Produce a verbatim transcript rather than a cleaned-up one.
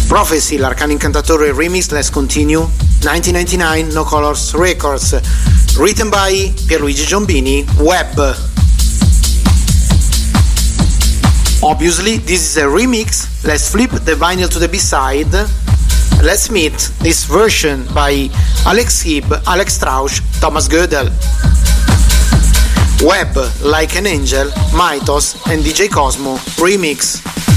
Prophecy, l'Arcano Incantatore remix, let's continue. nineteen ninety-nine, No Colors Records, written by Pierluigi Giombini, Web. Obviously, this is a remix. Let's flip the vinyl to the B-side. Let's meet this version by Alex Hibb, Alex Strauch, Thomas Gödel. Web, Like an Angel, Mythos and D J Cosmo remix.